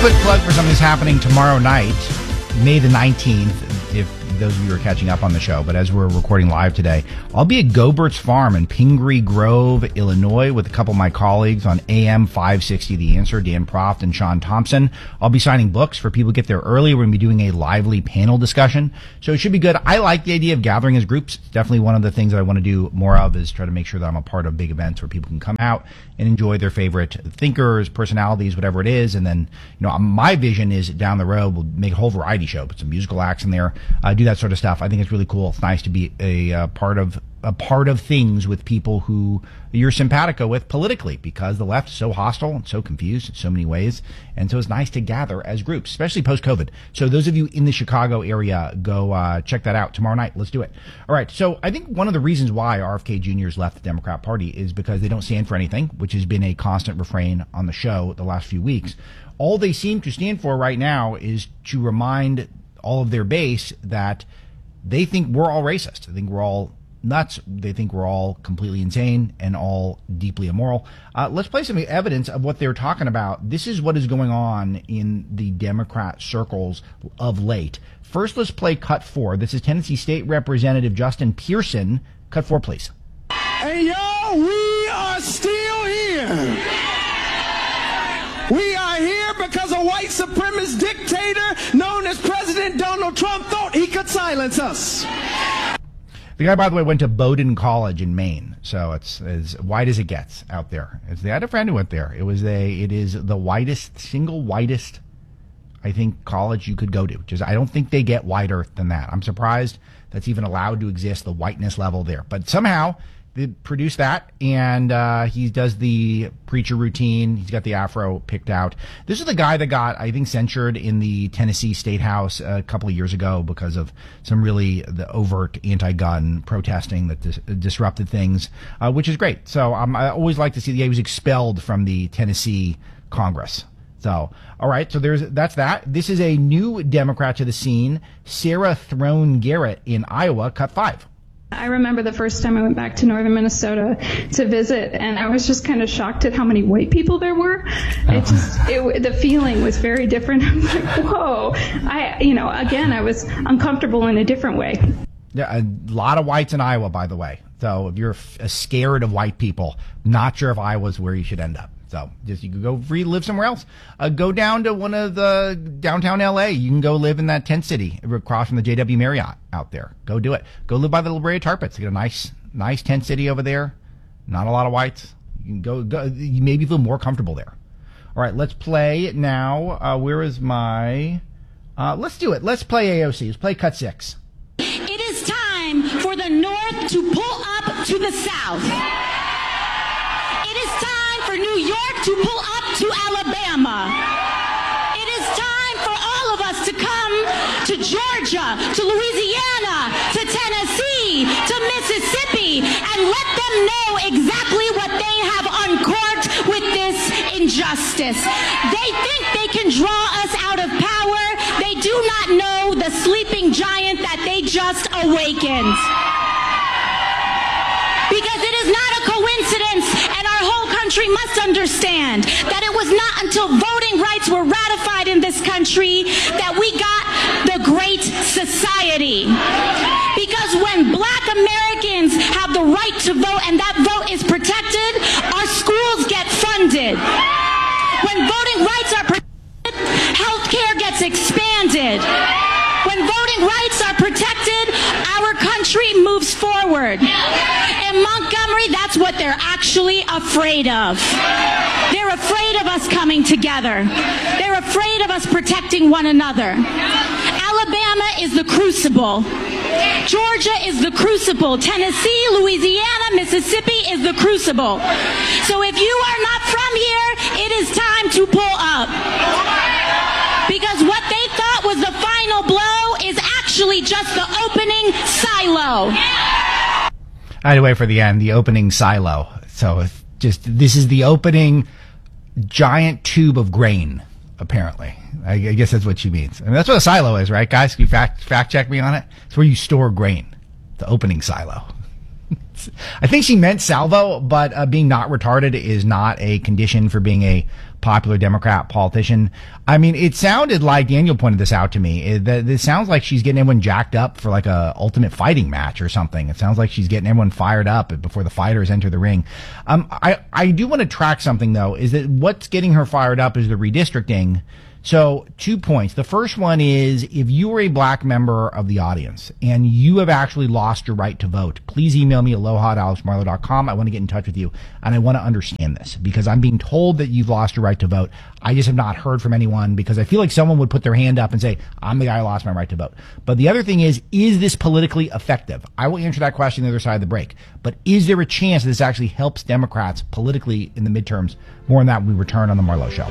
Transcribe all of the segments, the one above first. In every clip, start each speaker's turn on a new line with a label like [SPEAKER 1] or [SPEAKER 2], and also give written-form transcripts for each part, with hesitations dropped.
[SPEAKER 1] quick plug for something that's happening tomorrow night, May the 19th, if those of you are catching up on the show. But as we're recording live today, I'll be at Gobert's Farm in Pingree Grove, Illinois, with a couple of my colleagues on AM 560 The Answer, Dan Proft and Sean Thompson. I'll be signing books for people who get there early. We're going to be doing a lively panel discussion, so it should be good. I like the idea of gathering as groups. It's definitely one of the things that I want to do more of, is try to make sure that I'm a part of big events where people can come out and enjoy their favorite thinkers, personalities, whatever it is. And then, my vision is down the road, we'll make a whole variety show, put some musical acts in there, do that sort of stuff. I think it's really cool. It's nice to be a part of things with people who you're simpatico with politically, because the left is so hostile and so confused in so many ways. And so it's nice to gather as groups, especially post-COVID. So those of you in the Chicago area, go check that out tomorrow night. Let's do it. All right. So I think one of the reasons why RFK Jr. has left the Democrat Party is because they don't stand for anything, which has been a constant refrain on the show the last few weeks. All they seem to stand for right now is to remind all of their base that they think we're all racist. They think we're all nuts. They think we're all completely insane and all deeply immoral. Let's play some evidence of what they're talking about. This is what is going on in the Democrat circles of late. First, let's play cut 4. This is Tennessee State Representative Justin Pearson. Cut 4, please.
[SPEAKER 2] Hey, y'all, we are still here. We are here because a white supremacist dictator known as President Donald Trump thought he could silence us.
[SPEAKER 1] The guy, by the way, went to Bowdoin College in Maine, so it's as white as it gets out there. I had a friend who went there. It is the single whitest, I think, college you could go to. Which is, I don't think they get whiter than that. I'm surprised that's even allowed to exist, the whiteness level there. But somehow they produced that, and he does the preacher routine. He's got the afro picked out. This is the guy that got, I think, censured in the Tennessee State House a couple of years ago because of some really the overt anti-gun protesting that disrupted things, which is great. So I always like to see he was expelled from the Tennessee Congress. So, all right, so that's that. This is a new Democrat to the scene, Sarah Throne Garrett in Iowa, cut 5.
[SPEAKER 3] I remember the first time I went back to northern Minnesota to visit, and I was just kind of shocked at how many white people there were. The feeling was very different. I was like, whoa. I was uncomfortable in a different way.
[SPEAKER 1] Yeah, a lot of whites in Iowa, by the way. So if you're scared of white people, not sure if Iowa's where you should end up. So just you could go live somewhere else. Go down to one of the downtown LA. You can go live in that tent city across from the JW Marriott out there. Go do it. Go live by the La Brea Tar Pits. Get a nice tent city over there. Not a lot of whites. You can go. You maybe feel more comfortable there. All right, let's play now. Where is my? Let's do it. Let's play AOC. Let's play cut 6.
[SPEAKER 4] It is time for the North to pull up to the South. It is time for New York to pull up to Alabama. It is time for all of us to come to Georgia, to Louisiana, to Tennessee, to Mississippi, and let them know exactly what they have uncorked with this injustice. They think they can draw us out of power. They do not know the sleeping giant that they just awakened. Because it is not a coincidence, and our whole country must understand that it was not until voting rights were ratified in this country that we got the Great Society. Because when Black Americans have the right to vote and that vote is protected, our schools get funded. When voting rights are protected, health care gets expanded. When voting rights are protected, our country moves forward. In Montgomery, that's what they're actually afraid of. They're afraid of us coming together. They're afraid of us protecting one another. Alabama is the crucible. Georgia is the crucible. Tennessee, Louisiana, Mississippi is the crucible. So if you are not from here, it is time to pull up. Because what they thought was the final blow is actually just the opening silo.
[SPEAKER 1] I had to wait for the end, the opening silo. So this is the opening giant tube of grain, apparently. I guess that's what she means. I mean, that's what a silo is, right, guys? Can you fact check me on it? It's where you store grain, the opening silo. I think she meant salvo, but being not retarded is not a condition for being a popular Democrat politician. I mean, it sounded like Daniel pointed this out to me. It sounds like she's getting everyone jacked up for like a ultimate fighting match or something. It sounds like she's getting everyone fired up before the fighters enter the ring. I do want to track something though, is that what's getting her fired up is the redistricting. So 2 points. The first one is, if you are a black member of the audience and you have actually lost your right to vote, please email me aloha@alexmarlowe.com. I want to get in touch with you, and I want to understand this because I'm being told that you've lost your right to vote. I just have not heard from anyone because I feel like someone would put their hand up and say, I'm the guy who lost my right to vote. But the other thing is this politically effective? I will answer that question on the other side of the break. But is there a chance that this actually helps Democrats politically in the midterms? More on that when we return on the Marlowe Show.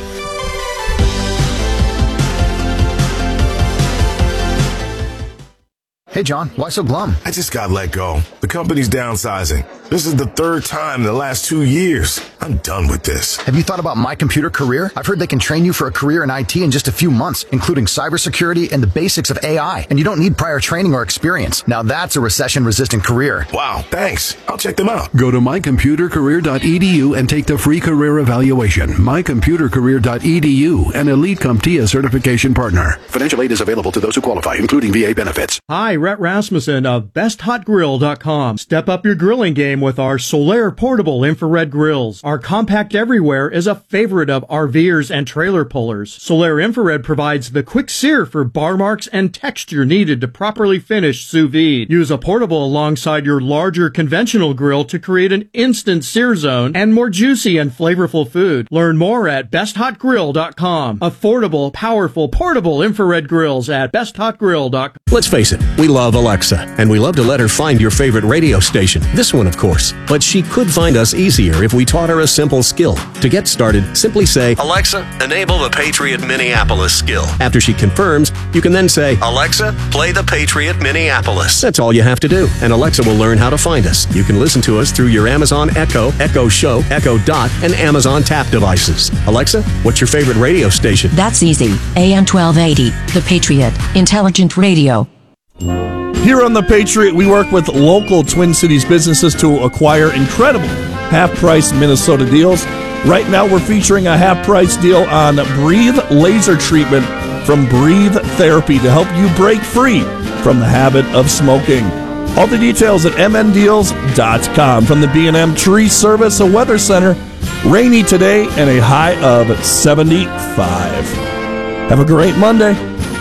[SPEAKER 5] Hey, John, why so glum?
[SPEAKER 6] I just got let go. The company's downsizing. This is the third time in the last 2 years. I'm done with this.
[SPEAKER 5] Have you thought about My Computer Career? I've heard they can train you for a career in IT in just a few months, including cybersecurity and the basics of AI. And you don't need prior training or experience. Now that's a recession-resistant career.
[SPEAKER 6] Wow, thanks. I'll check them out.
[SPEAKER 7] Go to mycomputercareer.edu and take the free career evaluation. mycomputercareer.edu, an Elite CompTIA certification partner. Financial aid is available to those who qualify, including VA benefits.
[SPEAKER 8] Hi, Rhett Rasmussen of BestHotGrill.com. Step up your grilling game with our Solaire portable infrared grills. Our compact everywhere is a favorite of RVers and trailer pullers. Solaire infrared provides the quick sear for bar marks and texture needed to properly finish sous vide. Use a portable alongside your larger conventional grill to create an instant sear zone and more juicy and flavorful food. Learn more at BestHotGrill.com. Affordable, powerful, portable infrared grills at BestHotGrill.com.
[SPEAKER 9] Let's face it, we love Alexa, and we love to let her find your favorite radio station. This one, of course. But she could find us easier if we taught her a simple skill. To get started, simply say, Alexa, enable the Patriot Minneapolis skill. After she confirms, you can then say, Alexa, play the Patriot Minneapolis. That's all you have to do, and Alexa will learn how to find us. You can listen to us through your Amazon Echo, Echo Show, Echo Dot, and Amazon Tap devices. Alexa, what's your favorite radio station?
[SPEAKER 10] That's easy. AM 1280, The Patriot, intelligent radio.
[SPEAKER 11] Here on The Patriot, we work with local Twin Cities businesses to acquire incredible half-price Minnesota deals. Right now, we're featuring a half-price deal on Breathe Laser Treatment from Breathe Therapy to help you break free from the habit of smoking. All the details at mndeals.com. From the B&M Tree Service, a weather center, rainy today and a high of 75. Have a great Monday.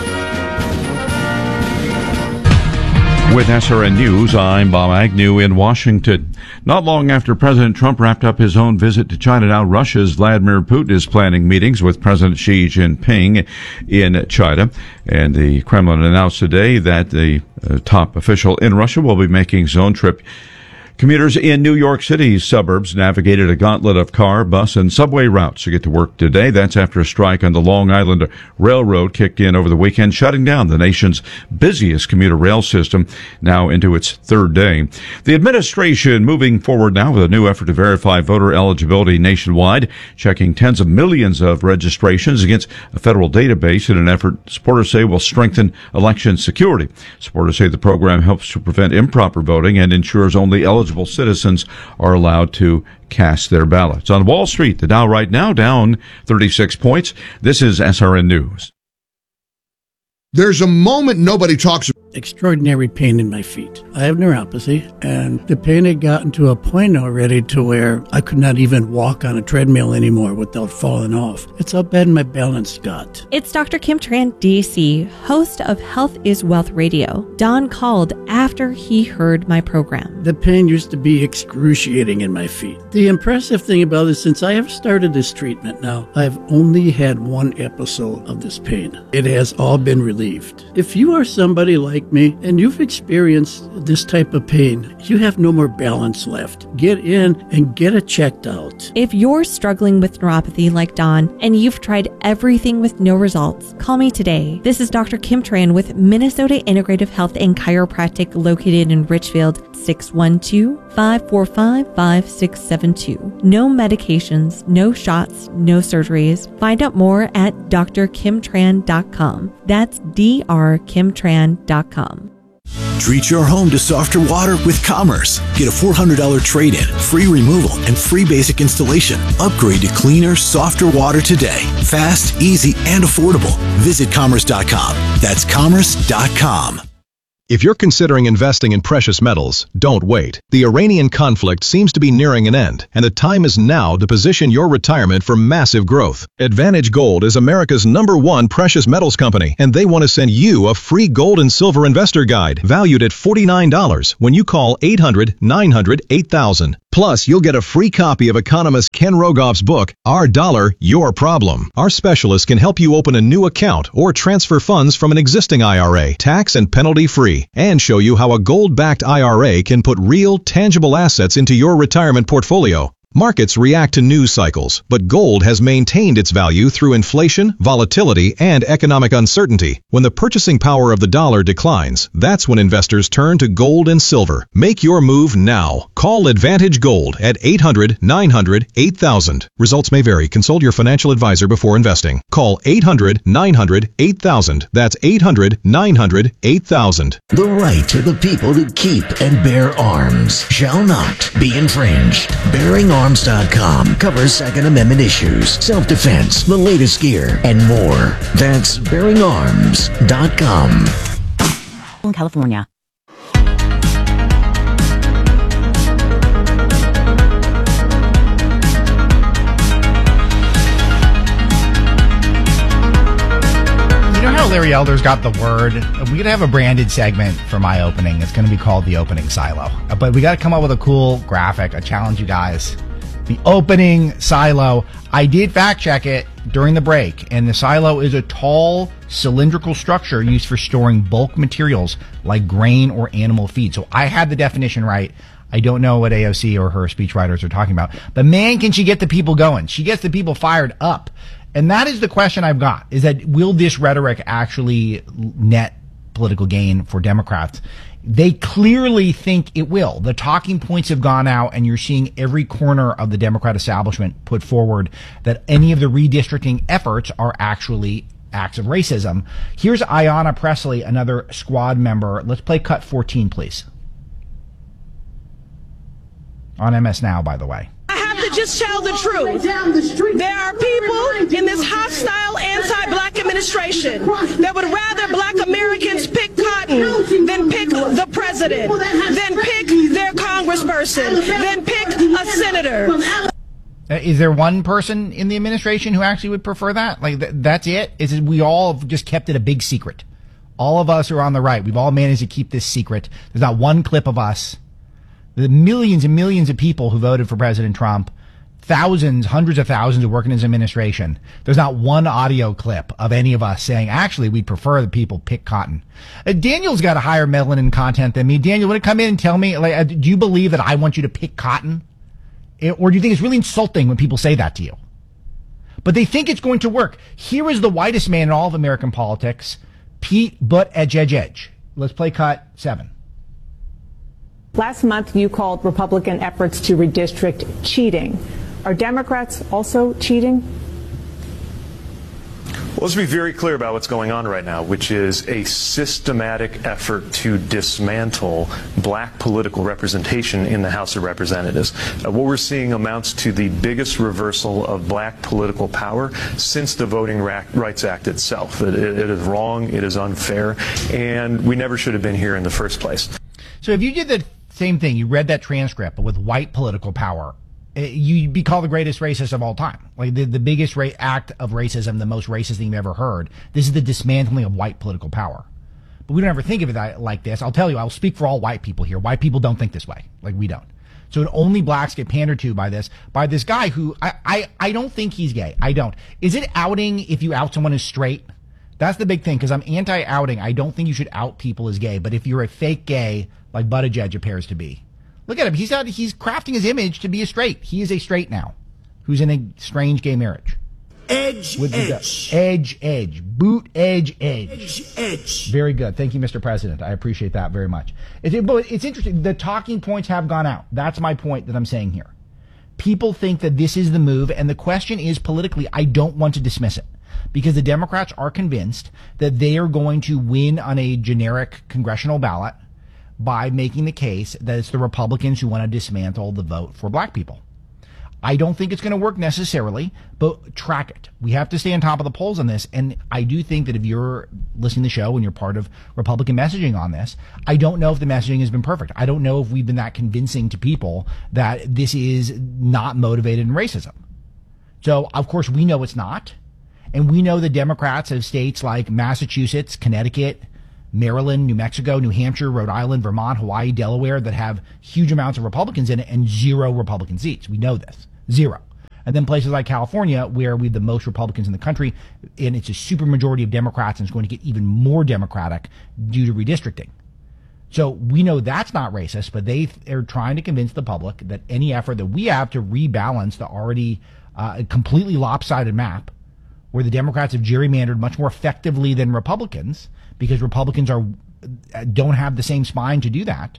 [SPEAKER 12] With SRN News, I'm Bob Agnew in Washington. Not long after President Trump wrapped up his own visit to China, now Russia's Vladimir Putin is planning meetings with President Xi Jinping in China. And the Kremlin announced today that the top official in Russia will be making his own trip. Commuters in New York City's suburbs navigated a gauntlet of car, bus, and subway routes to get to work today. That's after a strike on the Long Island Railroad kicked in over the weekend, shutting down the nation's busiest commuter rail system, now into its third day. The administration moving forward now with a new effort to verify voter eligibility nationwide, checking tens of millions of registrations against a federal database in an effort supporters say will strengthen election security. Supporters say the program helps to prevent improper voting and ensures only eligible citizens are allowed to cast their ballots. On Wall Street, the Dow right now down 36 points. This is SRN News.
[SPEAKER 13] There's a moment nobody talks about.
[SPEAKER 14] Extraordinary pain in my feet. I have neuropathy, and the pain had gotten to a point already to where I could not even walk on a treadmill anymore without falling off. It's how bad my balance got.
[SPEAKER 15] It's Dr. Kim Tran, DC, host of Health is Wealth Radio. Don called after he heard my program.
[SPEAKER 14] The pain used to be excruciating in my feet. The impressive thing about it, since I have started this treatment now, I've only had one episode of this pain. It has all been relieved. If you are somebody like me and you've experienced this type of pain, you have no more balance left. Get in and get it checked out.
[SPEAKER 15] If you're struggling with neuropathy like Don and you've tried everything with no results, call me today. This is Dr. Kim Tran with Minnesota Integrative Health and Chiropractic located in Richfield, 612-545-5672. No medications, no shots, no surgeries. Find out more at drkimtran.com. That's drkimtran.com.
[SPEAKER 16] Treat your home to softer water with Commerce. Get a $400 trade-in, free removal, and free basic installation. Upgrade to cleaner, softer water today. Fast, easy, and affordable. Visit Commerce.com. That's Commerce.com.
[SPEAKER 17] If you're considering investing in precious metals, don't wait. The Iranian conflict seems to be nearing an end, and the time is now to position your retirement for massive growth. Advantage Gold is America's #1 precious metals company, and they want to send you a free gold and silver investor guide valued at $49 when you call 800-900-8000. Plus, you'll get a free copy of economist Ken Rogoff's book, Our Dollar, Your Problem. Our specialists can help you open a new account or transfer funds from an existing IRA, tax and penalty-free, and show you how a gold-backed IRA can put real, tangible assets into your retirement portfolio. Markets react to news cycles, but gold has maintained its value through inflation, volatility, and economic uncertainty. When the purchasing power of the dollar declines, that's when investors turn to gold and silver. Make your move now. Call Advantage Gold at 800-900-8000. Results may vary. Consult your financial advisor before investing. Call 800-900-8000. That's 800-900-8000.
[SPEAKER 18] The right to the people to keep and bear arms shall not be infringed. BearingArms.com covers Second Amendment issues, self-defense, the latest gear, and more. That's BearingArms.com.
[SPEAKER 19] In California.
[SPEAKER 1] You know how Larry Elder's got the word? We're going to have a branded segment for my opening. It's going to be called The Opening Silo. But we got to come up with a cool graphic. I challenge you guys. The Opening Silo. I did fact check it during the break, and the silo is a tall cylindrical structure used for storing bulk materials like grain or animal feed. So I had the definition right. I don't know what AOC or her speechwriters are talking about, but man, can she get the people going. She gets the people fired up. And that is the question I've got, is that will this rhetoric actually net political gain for Democrats? They clearly think it will. The talking points have gone out, and you're seeing every corner of the Democrat establishment put forward that any of the redistricting efforts are actually acts of racism. Here's Ayanna Pressley, another squad member. Let's play cut 14, please. On MS Now, by the way.
[SPEAKER 20] I have to just tell the truth. There are people in this hostile anti-black administration that would rather black Americans pick cotton than pick the president, than pick their congressperson, than pick a senator.
[SPEAKER 1] Is there one person in the administration who actually would prefer that? Like, that's it? Is it we all have just kept it a big secret? All of us are on the right. We've all managed to keep this secret. There's not one clip of us. The millions and millions of people who voted for President Trump, thousands, hundreds of thousands who work in his administration. There's not one audio clip of any of us saying, actually, we prefer the people pick cotton. Daniel's got a higher melanin content than me. Daniel, want to come in and tell me, like, do you believe that I want you to pick cotton? Or do you think it's really insulting when people say that to you? But they think it's going to work. Here is the whitest man in all of American politics, Pete Buttigieg. Let's play cut 7.
[SPEAKER 21] Last month, you called Republican efforts to redistrict cheating. Are Democrats also cheating?
[SPEAKER 22] Well, let's be very clear about what's going on right now, which is a systematic effort to dismantle black political representation in the House of Representatives. What we're seeing amounts to the biggest reversal of black political power since the Voting Rights Act itself. It is wrong, it is unfair, and we never should have been here in the first place.
[SPEAKER 1] So if you did the same thing, you read that transcript, but with white political power, you'd be called the greatest racist of all time. Like the biggest act of racism, the most racist thing you've ever heard. This is the dismantling of white political power. But we don't ever think of it like this. I'll tell you, I'll speak for all white people here. White people don't think this way. Like we don't. So only blacks get pandered to by this guy who I don't think he's gay. I don't. Is it outing if you out someone as straight? That's the big thing, because I'm anti-outing. I don't think you should out people as gay. But if you're a fake gay, like Buttigieg appears to be, look at him. He's crafting his image to be a straight. He is a straight now, who's in a strange gay marriage. Edge. Boot edge. Very good. Thank you, Mr. President. I appreciate that very much. It's interesting. The talking points have gone out. That's my point that I'm saying here. People think that this is the move, and the question is politically, I don't want to dismiss it. because the Democrats are convinced that they are going to win on a generic congressional ballot by making the case that it's the Republicans who want to dismantle the vote for black people. I don't think it's going to work necessarily, but track it. We have to stay on top of the polls on this. And I do think that if you're listening to the show and you're part of Republican messaging on this, I don't know if the messaging has been perfect. I don't know if we've been that convincing to people that this is not motivated in racism. So, of course, we know it's not. And we know the Democrats of states like Massachusetts, Connecticut, Maryland, New Mexico, New Hampshire, Rhode Island, Vermont, Hawaii, Delaware that have huge amounts of Republicans in it and 0 Republican seats. We know this. 0. And then places like California, where we have the most Republicans in the country, and it's a supermajority of Democrats, and it's going to get even more Democratic due to redistricting. So we know that's not racist, but they are trying to convince the public that any effort that we have to rebalance the already completely lopsided map, where the Democrats have gerrymandered much more effectively than Republicans, because Republicans don't have the same spine to do that.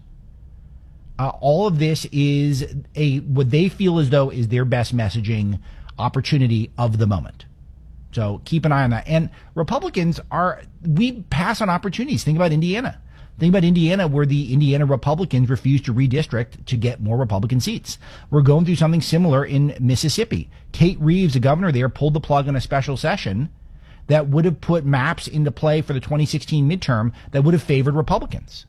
[SPEAKER 1] All of this is what they feel as though is their best messaging opportunity of the moment. So keep an eye on that. And Republicans we pass on opportunities. Think about Indiana. Think about Indiana, where the Indiana Republicans refused to redistrict to get more Republican seats. We're going through something similar in Mississippi. Tate Reeves, the governor there, pulled the plug on a special session that would have put maps into play for the 2016 midterm that would have favored Republicans.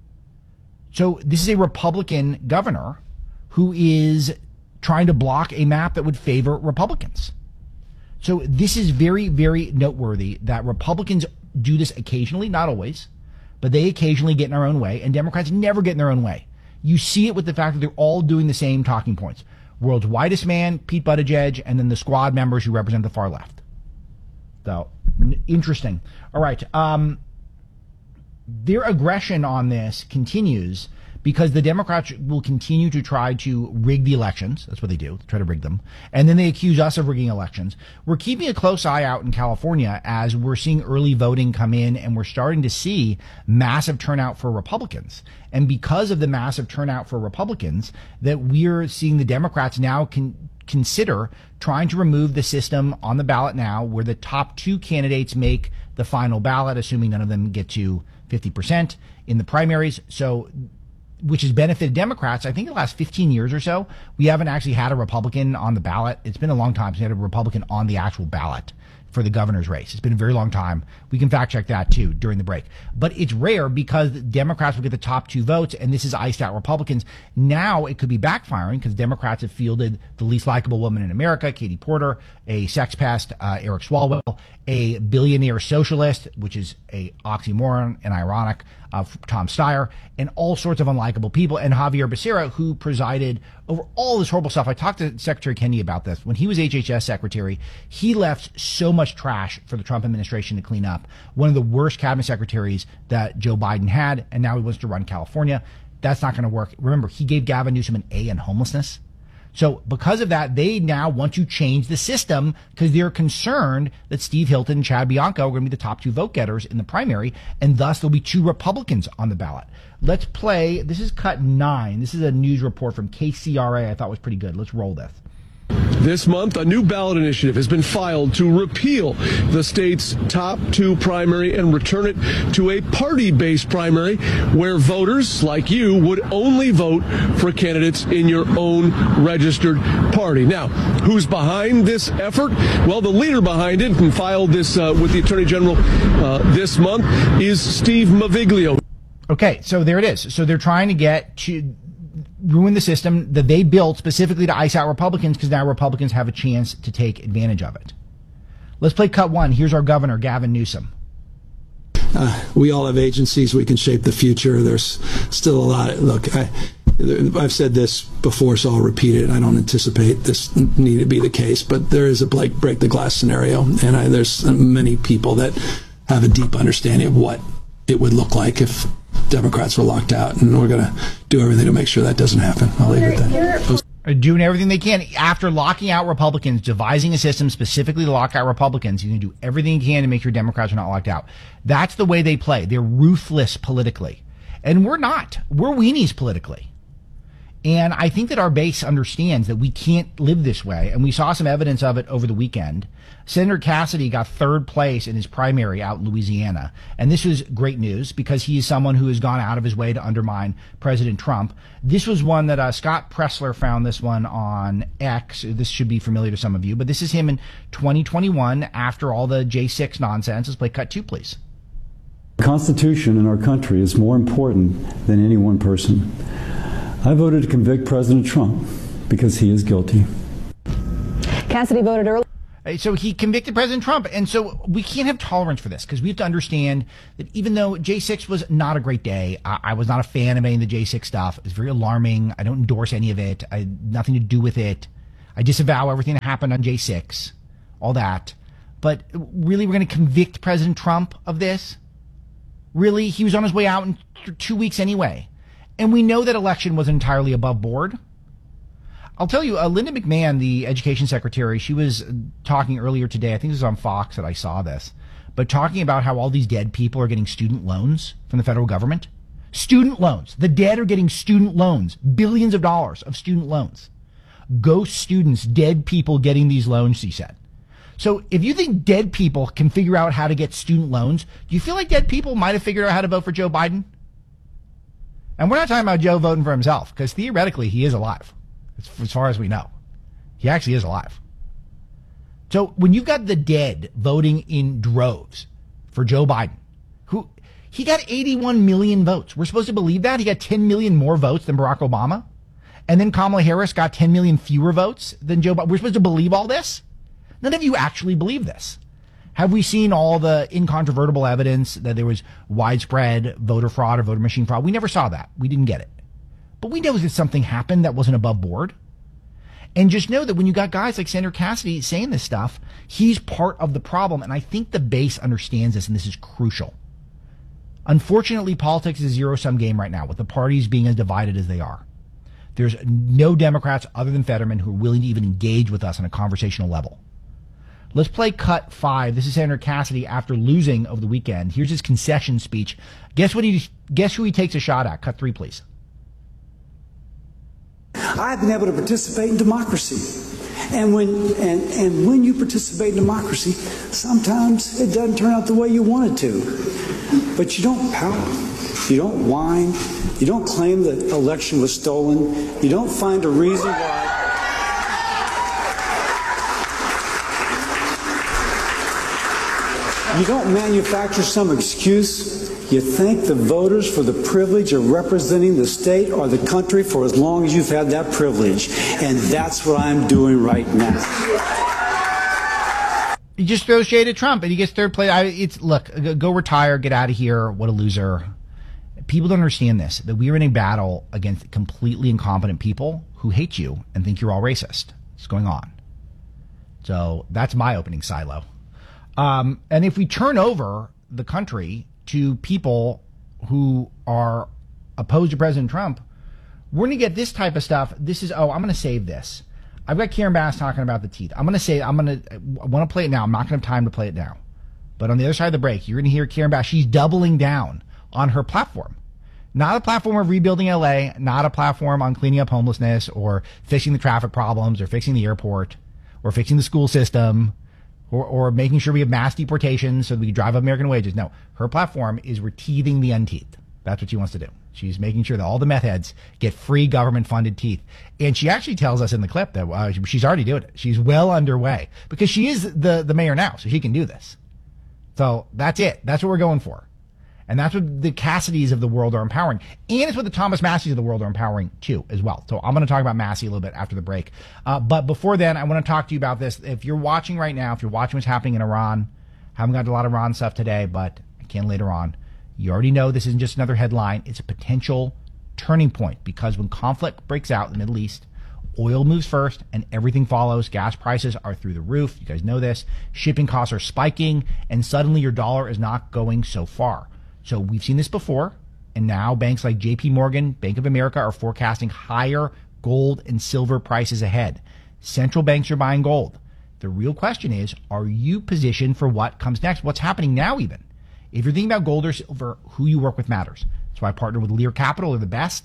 [SPEAKER 1] So this is a Republican governor who is trying to block a map that would favor Republicans. So this is very, very noteworthy that Republicans do this occasionally, not always, but they occasionally get in their own way, and Democrats never get in their own way. You see it with the fact that they're all doing the same talking points. World's whitest man, Pete Buttigieg, and then the squad members who represent the far left. So, interesting. All right. Their aggression on this continues because the Democrats will continue to try to rig the elections. That's what they do. They try to rig them. And then they accuse us of rigging elections. We're keeping a close eye out in California as we're seeing early voting come in, and we're starting to see massive turnout for Republicans. And because of the massive turnout for Republicans, that we're seeing the Democrats now consider trying to remove the system on the ballot now where the top 2 candidates make the final ballot, assuming none of them get to 50% in the primaries. So, which has benefited Democrats. I think the last 15 years or so, we haven't actually had a Republican on the ballot. It's been a long time since we had a Republican on the actual ballot for the governor's race. It's been a very long time. We can fact check that too during the break. But it's rare because Democrats will get the top 2 votes, and this is iced out Republicans. Now it could be backfiring because Democrats have fielded the least likable woman in America, Katie Porter, a sex pest, Eric Swalwell, a billionaire socialist, which is a oxymoron and ironic, Tom Steyer, and all sorts of unlikable people, and Javier Becerra, who presided over all this horrible stuff. I talked to Secretary Kennedy about this. When he was HHS secretary, he left so much trash for the Trump administration to clean up. One of the worst cabinet secretaries that Joe Biden had, and now he wants to run California. That's not going to work. Remember, he gave Gavin Newsom an A in homelessness. So because of that, they now want to change the system because they're concerned that Steve Hilton and Chad Bianco are going to be the top 2 vote getters in the primary, and thus there'll be 2 Republicans on the ballot. Let's play. This is cut 9. This is a news report from KCRA I thought was pretty good. Let's roll this.
[SPEAKER 2] This month, a new ballot initiative has been filed to repeal the state's top 2 primary and return it to a party-based primary where voters like you would only vote for candidates in your own registered party. Now, who's behind this effort? Well, the leader behind it and filed this with the Attorney General this month is Steve Maviglio.
[SPEAKER 1] Okay, so there it is. So they're trying to get to ruin the system that they built specifically to ice out Republicans because now Republicans have a chance to take advantage of it. Let's play cut 1. Here's our governor, Gavin Newsom.
[SPEAKER 3] We all have agencies. We can shape the future. There's still a lot. Look, I've said this before, so I'll repeat it. I don't anticipate this need to be the case, but there is a break the glass scenario, and there's many people that have a deep understanding of what it would look like if Democrats were locked out, and we're going to do everything to make sure that doesn't happen. I'll leave it at that.
[SPEAKER 1] Doing everything they can after locking out Republicans, devising a system specifically to lock out Republicans. You can do everything you can to make sure Democrats are not locked out. That's the way they play. They're ruthless politically. And we're not. We're weenies politically. And I think that our base understands that we can't live this way. And we saw some evidence of it over the weekend. Senator Cassidy got third place in his primary out in Louisiana. And this was great news because he is someone who has gone out of his way to undermine President Trump. This was one that Scott Pressler found this one on X. This should be familiar to some of you, but this is him in 2021 after all the J6 nonsense. Let's play cut 2, please.
[SPEAKER 4] The Constitution in our country is more important than any one person. I voted to convict President Trump because he is guilty.
[SPEAKER 5] Cassidy voted early.
[SPEAKER 1] So he convicted President Trump. And so we can't have tolerance for this because we have to understand that even though J6 was not a great day, I was not a fan of any of the J6 stuff. It was very alarming. I don't endorse any of it. I had nothing to do with it. I disavow everything that happened on J6, all that. But really, we're going to convict President Trump of this? Really? He was on his way out in 2 weeks anyway. And we know that election was entirely above board. I'll tell you, Linda McMahon, the education secretary, she was talking earlier today, I think this was on Fox that I saw this, but talking about how all these dead people are getting student loans from the federal government. Student loans. The dead are getting student loans. Billions of dollars of student loans. Ghost students, dead people getting these loans, she said. So if you think dead people can figure out how to get student loans, do you feel like dead people might have figured out how to vote for Joe Biden? And we're not talking about Joe voting for himself, because theoretically he is alive, as far as we know. He actually is alive. So when you've got the dead voting in droves for Joe Biden, who he got 81 million votes. We're supposed to believe that? He got 10 million more votes than Barack Obama? And then Kamala Harris got 10 million fewer votes than Joe Biden. We're supposed to believe all this? None of you actually believe this. Have we seen all the incontrovertible evidence that there was widespread voter fraud or voter machine fraud? We never saw that. We didn't get it. But we know that something happened that wasn't above board. And just know that when you got guys like Senator Cassidy saying this stuff, he's part of the problem. And I think the base understands this, and this is crucial. Unfortunately, politics is a zero-sum game right now, with the parties being as divided as they are. There's no Democrats other than Fetterman who are willing to even engage with us on a conversational level. Let's play cut 5. This is Senator Cassidy after losing over the weekend. Here's his concession speech. Guess who he takes a shot at? Cut 3, please.
[SPEAKER 23] I've been able to participate in democracy. And when you participate in democracy, sometimes it doesn't turn out the way you want it to. But you don't pout. You don't whine. You don't claim the election was stolen. You don't find a reason why. You don't manufacture some excuse. You thank the voters for the privilege of representing the state or the country for as long as you've had that privilege. And that's what I'm doing right now.
[SPEAKER 1] He just throws shade at Trump and he gets third place. Look, go retire, get out of here. What a loser. People don't understand this, that we are in a battle against completely incompetent people who hate you and think you're all racist. It's going on. So that's my opening silo. And if we turn over the country to people who are opposed to President Trump, we're going to get this type of stuff. This is, I'm going to save this. I've got Karen Bass talking about the teeth. I want to play it now. I'm not going to have time to play it now. But on the other side of the break, you're going to hear Karen Bass. She's doubling down on her platform. Not a platform of rebuilding LA, not a platform on cleaning up homelessness or fixing the traffic problems or fixing the airport or fixing the school system. Or making sure we have mass deportations so that we can drive up American wages. No, her platform is we're teething the unteethed. That's what she wants to do. She's making sure that all the meth heads get free government-funded teeth. And she actually tells us in the clip that she's already doing it. She's well underway because she is the mayor now, so she can do this. So that's it. That's what we're going for. And that's what the Cassidys of the world are empowering. And it's what the Thomas Masseys of the world are empowering, too, as well. So I'm going to talk about Massey a little bit after the break. But before then, I want to talk to you about this. If you're watching right now, if you're watching what's happening in Iran, haven't got a lot of Iran stuff today, but I can later on. You already know this isn't just another headline. It's a potential turning point because when conflict breaks out in the Middle East, oil moves first and everything follows. Gas prices are through the roof. You guys know this. Shipping costs are spiking, and suddenly your dollar is not going so far. So we've seen this before, and now banks like JP Morgan, Bank of America are forecasting higher gold and silver prices ahead. Central banks are buying gold. The real question is, are you positioned for what comes next? What's happening now even? If you're thinking about gold or silver, who you work with matters. That's why I partner with Lear Capital. They're the best.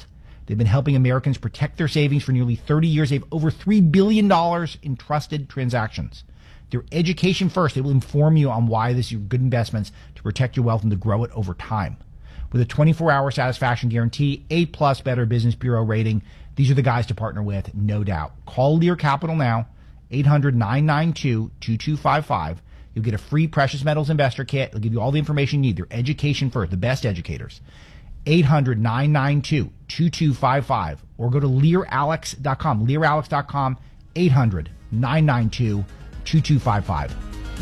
[SPEAKER 1] They've been helping Americans protect their savings for nearly 30 years. They have over $3 billion in trusted transactions. They're education first. They will inform you on why this is good investments to protect your wealth and to grow it over time. With a 24-hour satisfaction guarantee, A+ Better Business Bureau rating, these are the guys to partner with, no doubt. Call Lear Capital now, 800-992-2255. You'll get a free precious metals investor kit. They'll give you all the information you need. They're education first, the best educators. 800-992-2255. Or go to LearAlex.com. LearAlex.com, 800-992-2255.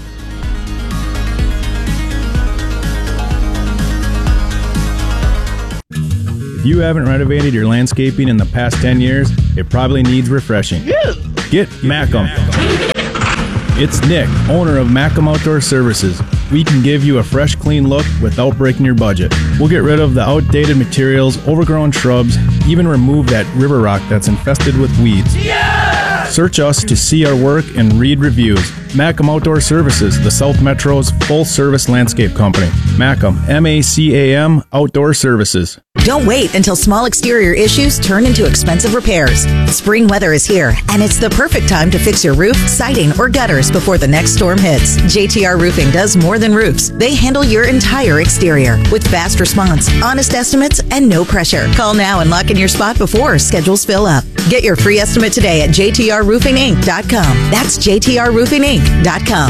[SPEAKER 6] If you haven't renovated your landscaping in the past 10 years, it probably needs refreshing. Get Macam. It's Nick, owner of Macam Outdoor Services. We can give you a fresh, clean look without breaking your budget. We'll get rid of the outdated materials, overgrown shrubs, even remove that river rock that's infested with weeds. Search us to see our work and read reviews. Macam Outdoor Services, the South Metro's full-service landscape company. Macam, M-A-C-A-M, Outdoor Services.
[SPEAKER 7] Don't wait until small exterior issues turn into expensive repairs. Spring weather is here, and it's the perfect time to fix your roof, siding, or gutters before the next storm hits. JTR Roofing does more than roofs. They handle your entire exterior with fast response, honest estimates, and no pressure. Call now and lock in your spot before schedules fill up. Get your free estimate today at jtrroofinginc.com. That's jtrroofinginc.com.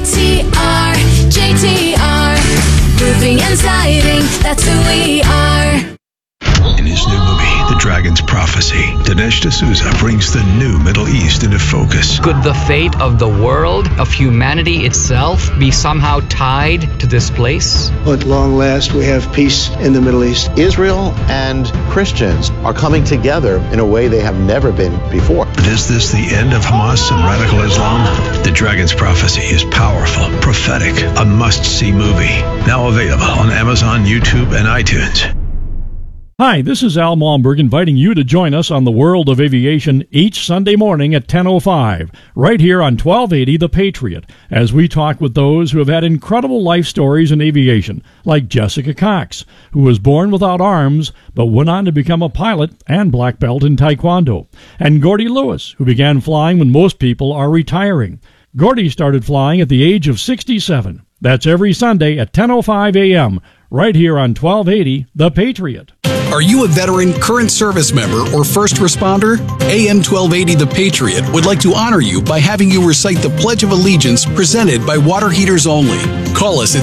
[SPEAKER 8] JTR, roofing and siding, that's who we are.
[SPEAKER 16] In his new movie, The Dragon's Prophecy, Dinesh D'Souza brings the new Middle East into focus.
[SPEAKER 24] Could the fate of the world, of humanity itself, be somehow tied to this place?
[SPEAKER 25] At long last, we have peace in the Middle East. Israel and Christians are coming together in a way they have never been before.
[SPEAKER 16] But is this the end of Hamas and radical Islam? The Dragon's Prophecy is powerful, prophetic, a must-see movie. Now available on Amazon, YouTube, and iTunes.
[SPEAKER 26] Hi, this is Al Malmberg inviting you to join us on the World of Aviation each Sunday morning at 10:05, right here on 1280 The Patriot, as we talk with those who have had incredible life stories in aviation, like Jessica Cox, who was born without arms but went on to become a pilot and black belt in Taekwondo, and Gordy Lewis, who began flying when most people are retiring. Gordy started flying at the age of 67. That's every Sunday at 10:05 a.m., right here on 1280 The Patriot.
[SPEAKER 27] Are you a veteran, current service member, or first responder? AM 1280 The Patriot would like to honor you by having you recite the Pledge of Allegiance presented by Water Heaters Only. Call us at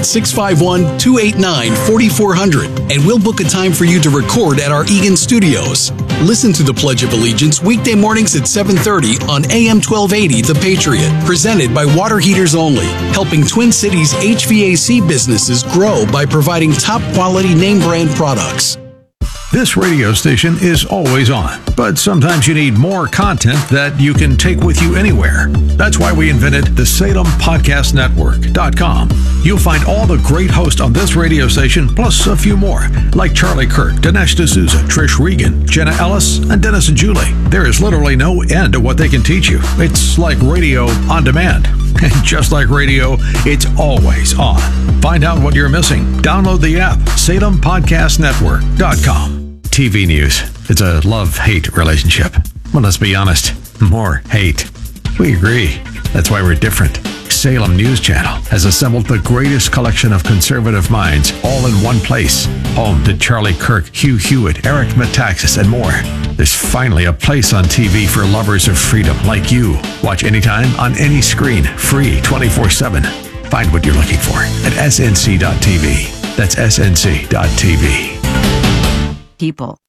[SPEAKER 27] 651-289-4400 and we'll book a time for you to record at our Eagan studios. Listen to the Pledge of Allegiance weekday mornings at 7:30 on AM 1280 The Patriot, presented by Water Heaters Only, helping Twin Cities HVAC businesses grow by providing top quality name brand products.
[SPEAKER 16] This radio station is always on, but sometimes you need more content that you can take with you anywhere. That's why we invented the SalemPodcastNetwork.com. You'll find all the great hosts on this radio station, plus a few more, like Charlie Kirk, Dinesh D'Souza, Trish Regan, Jenna Ellis, and Dennis and Julie. There is literally no end to what they can teach you. It's like radio on demand. And just like radio, it's always on. Find out what you're missing. Download the app, SalemPodcastNetwork.com. TV news. It's a love-hate relationship. Well, let's be honest. More hate. We agree. That's why we're different. Salem News Channel has assembled the greatest collection of conservative minds all in one place. Home to Charlie Kirk, Hugh Hewitt, Eric Metaxas, and more. There's finally a place on TV for lovers of freedom like you. Watch anytime, on any screen, free 24/7. Find what you're looking for at snc.tv. That's snc.tv.
[SPEAKER 19] People.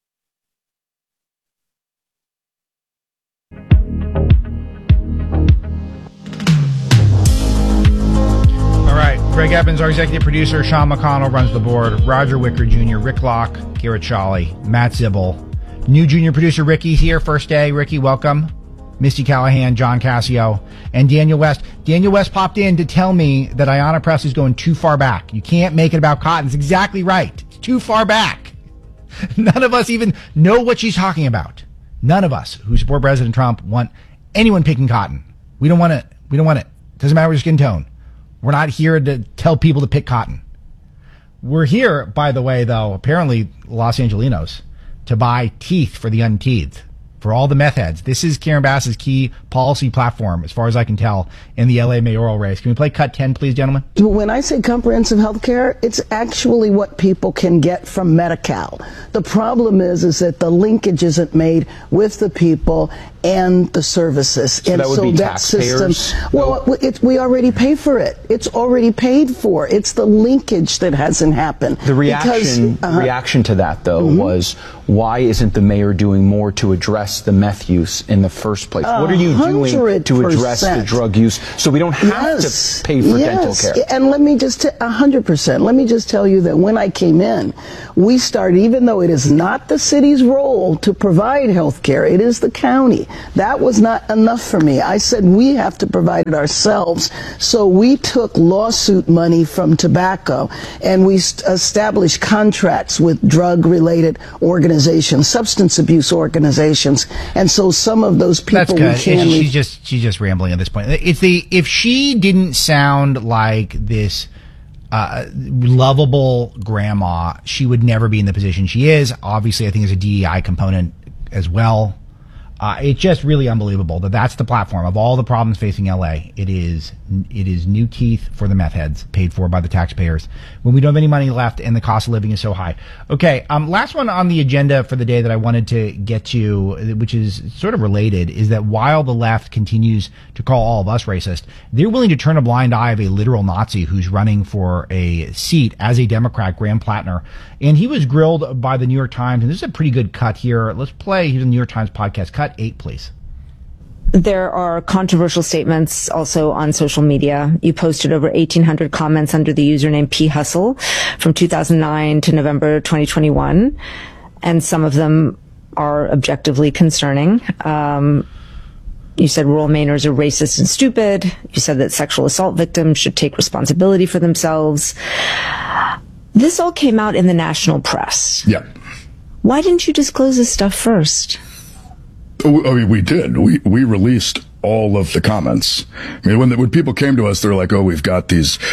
[SPEAKER 1] All right, Greg Evans, our executive producer. Sean McConnell runs the board. Roger Wicker Jr., Rick Locke, Garrett Shawley, Matt Zibel. New junior producer Ricky's here, first day. Ricky, welcome. Misty Callahan, John Cassio, and Daniel West. Daniel West popped in to tell me that Ayanna Pressley's going too far back. You can't make it about cotton. It's exactly right. It's too far back. None of us even know what she's talking about. None of us who support President Trump want anyone picking cotton. We don't want it. We don't want it. Doesn't matter your skin tone. We're not here to tell people to pick cotton. We're here, by the way, though, apparently Los Angelinos, to buy teeth for the unteethed, for all the meth heads. This is Karen Bass's key policy platform, as far as I can tell, in the LA mayoral race. Can we play cut 10, please, gentlemen?
[SPEAKER 9] When I say comprehensive health care, it's actually what people can get from Medi-Cal. The problem is that the linkage isn't made with the people and the services.
[SPEAKER 10] So
[SPEAKER 9] and
[SPEAKER 10] that would
[SPEAKER 9] so
[SPEAKER 10] be
[SPEAKER 9] that
[SPEAKER 10] taxpayers?
[SPEAKER 9] system, well, we already pay for it. It's already paid for. It's the linkage that hasn't happened.
[SPEAKER 10] The reaction to that, though, was, why isn't the mayor doing more to address the meth use in the first place? What are you doing to address the drug use so we don't have to pay for dental care?
[SPEAKER 9] And let me just 100%. Let me just tell you that when I came in, we started, even though it is not the city's role to provide health care, it is the county. That was not enough for me. I said we have to provide it ourselves. So we took lawsuit money from tobacco and we established contracts with drug-related organizations, substance abuse organizations, and so some of those people we can.
[SPEAKER 1] She's just rambling at this point. If she didn't sound like this lovable grandma, she would never be in the position she is. Obviously, I think there's a DEI component as well. It's just really unbelievable that that's the platform of all the problems facing LA. It is new teeth for the meth heads, paid for by the taxpayers, when we don't have any money left and the cost of living is so high. Okay, last one on the agenda for the day that I wanted to get to, which is sort of related, is that while the left continues to call all of us racist, they're willing to turn a blind eye of a literal Nazi who's running for a seat as a Democrat, Graham Plattner. And he was grilled by the New York Times, and this is a pretty good cut here. Let's play. Here's a New York Times podcast. Cut 8, please.
[SPEAKER 11] There are controversial statements also on social media. You posted over 1,800 comments under the username P. Hustle from 2009 to November 2021, and some of them are objectively concerning. You said rural Mainers are racist and stupid. You said that sexual assault victims should take responsibility for themselves. This all came out in the national press.
[SPEAKER 12] Yeah.
[SPEAKER 11] Why didn't you disclose this stuff first?
[SPEAKER 12] I mean, we did. We released all of the comments. I mean, when people came to us, they're like, "Oh, we've got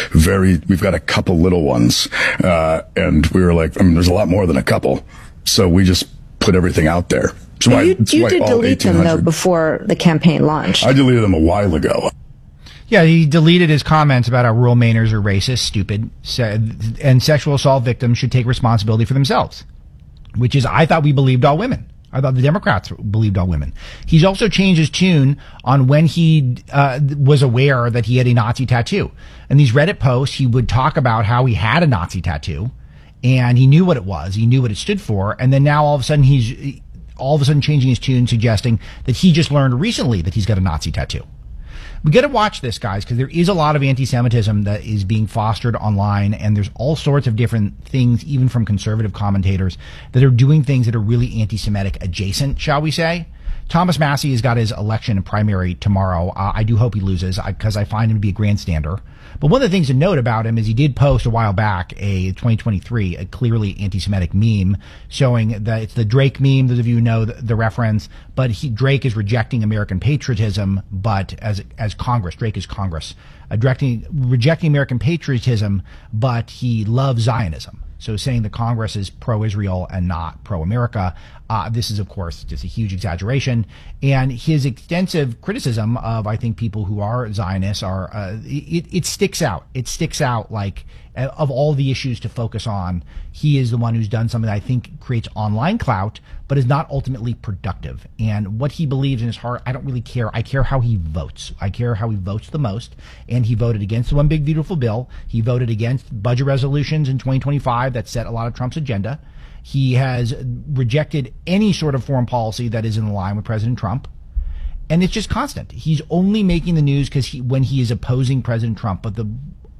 [SPEAKER 12] a couple little ones," and we were like, "I mean, there's a lot more than a couple." So we just put everything out there. So
[SPEAKER 11] you did delete them though before the campaign launched.
[SPEAKER 12] I deleted them a while ago.
[SPEAKER 1] Yeah, he deleted his comments about how rural Mainers are racist, stupid, and sexual assault victims should take responsibility for themselves, which is, I thought we believed all women. I thought the Democrats believed all women. He's also changed his tune on when he was aware that he had a Nazi tattoo. In these Reddit posts, he would talk about how he had a Nazi tattoo, and he knew what it was. He knew what it stood for. And then now all of a sudden he's changing his tune, suggesting that he just learned recently that he's got a Nazi tattoo. We got to watch this, guys, because there is a lot of anti-Semitism that is being fostered online, and there's all sorts of different things, even from conservative commentators, that are doing things that are really anti-Semitic adjacent, shall we say. Thomas Massie has got his election and primary tomorrow. I do hope he loses, because I find him to be a grandstander. But one of the things to note about him is he did post a while back, 2023, a clearly anti-Semitic meme showing that it's the Drake meme. Those of you who know the reference, but Drake is rejecting American patriotism, but as Congress, Drake is Congress, rejecting American patriotism, but he loves Zionism. So saying that Congress is pro-Israel and not pro-America, this is, of course, just a huge exaggeration. And his extensive criticism of, I think, people who are Zionists are, it sticks out. It sticks out like, of all the issues to focus on, he is the one who's done something that I think creates online clout, but is not ultimately productive. And what he believes in his heart, I don't really care. I care how he votes. I care how he votes the most. And he voted against the One Big Beautiful Bill. He voted against budget resolutions in 2025 that set a lot of Trump's agenda. He has rejected any sort of foreign policy that is in line with President Trump. And it's just constant. He's only making the news when he is opposing President Trump. But the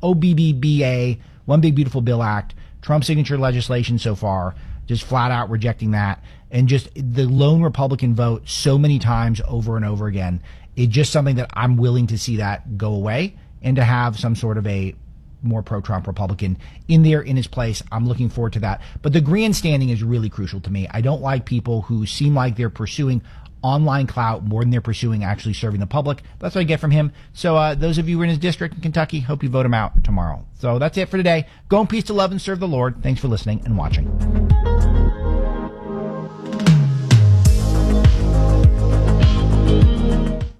[SPEAKER 1] OBBBA, One Big Beautiful Bill Act, Trump signature legislation so far, just flat out rejecting that. And just the lone Republican vote so many times over and over again. It's just something that I'm willing to see that go away and to have some sort of a more pro-Trump Republican in there in his place. I'm looking forward to that. But the grandstanding is really crucial to me. I don't like people who seem like they're pursuing online clout more than they're pursuing actually serving the public. That's what I get from him. So those of you who are in his district in Kentucky, hope you vote him out tomorrow. So that's it for today. Go in peace to love and serve the Lord. Thanks for listening and watching.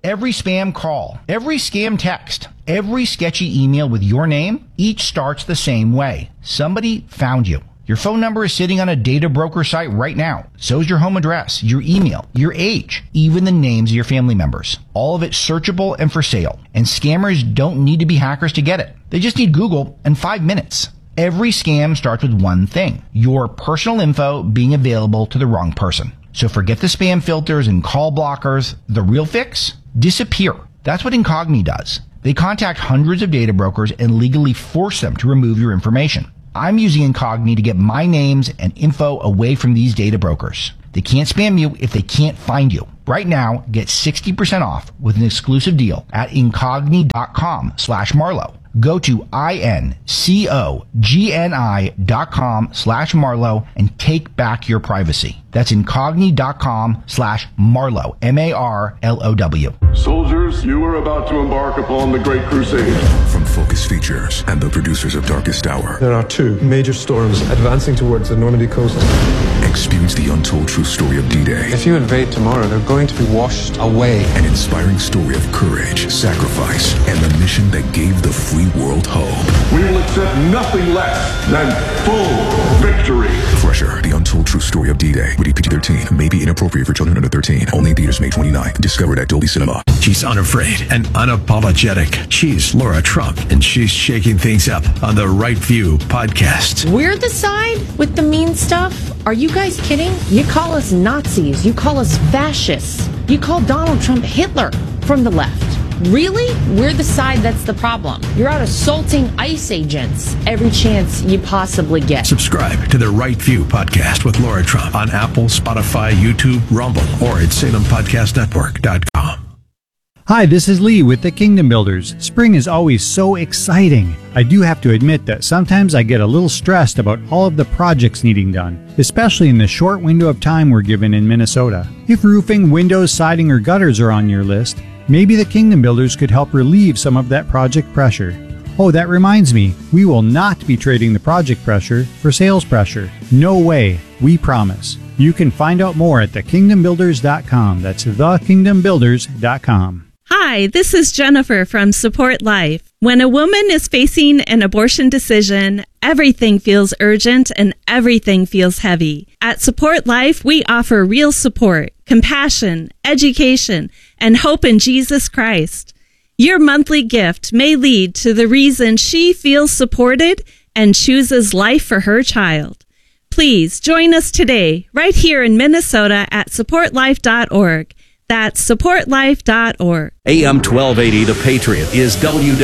[SPEAKER 1] Every spam call, every scam text, every sketchy email with your name, each starts the same way. Somebody found you. Your phone number is sitting on a data broker site right now. So is your home address, your email, your age, even the names of your family members. All of it searchable and for sale. And scammers don't need to be hackers to get it. They just need Google and 5 minutes. Every scam starts with one thing: your personal info being available to the wrong person. So forget the spam filters and call blockers. The real fix? Disappear. That's what Incogni does. They contact hundreds of data brokers and legally force them to remove your information. I'm using Incogni to get my names and info away from these data brokers. They can't spam you if they can't find you. Right now, get 60% off with an exclusive deal at incogni.com/Marlowe. Go to incogni.com/Marlowe and take back your privacy. That's incogni.com/Marlowe, MARLOW.
[SPEAKER 2] Soldiers, you are about to embark upon the Great Crusade.
[SPEAKER 13] From Focus Features and the producers of Darkest Hour.
[SPEAKER 14] There are 2 major storms advancing towards the Normandy coast.
[SPEAKER 13] Experience the untold true story of D-Day.
[SPEAKER 14] If you invade tomorrow, they're going to be washed away.
[SPEAKER 13] An inspiring story of courage, sacrifice, and the mission that gave the free world hope.
[SPEAKER 2] We will accept nothing less than full victory.
[SPEAKER 13] Fresher, the untold true story of D-Day. Rated PG-13. May be inappropriate for children under 13. Only in theaters May 29th. Discovered at Dolby Cinema.
[SPEAKER 27] She's unafraid and unapologetic. She's Laura Trump, and she's shaking things up on the Right View podcast.
[SPEAKER 15] We're the side with the mean stuff? Are you guys kidding? You call us Nazis. You call us fascists. You call Donald Trump Hitler from the left. Really? We're the side that's the problem. You're out assaulting ICE agents every chance you possibly get.
[SPEAKER 27] Subscribe to the Right View podcast with Laura Trump on Apple, Spotify, YouTube, Rumble, or at SalemPodcastNetwork.com.
[SPEAKER 17] Hi, this is Lee with the Kingdom Builders. Spring is always so exciting. I do have to admit that sometimes I get a little stressed about all of the projects needing done, especially in the short window of time we're given in Minnesota. If roofing, windows, siding, or gutters are on your list, maybe the Kingdom Builders could help relieve some of that project pressure. Oh, that reminds me, we will not be trading the project pressure for sales pressure. No way, we promise. You can find out more at thekingdombuilders.com. That's thekingdombuilders.com.
[SPEAKER 18] Hi, this is Jennifer from Support Life. When a woman is facing an abortion decision, everything feels urgent and everything feels heavy. At Support Life, we offer real support, compassion, education, and hope in Jesus Christ. Your monthly gift may lead to the reason she feels supported and chooses life for her child. Please join us today, right here in Minnesota at supportlife.org. That's supportlife.org.
[SPEAKER 20] AM 1280, The Patriot, is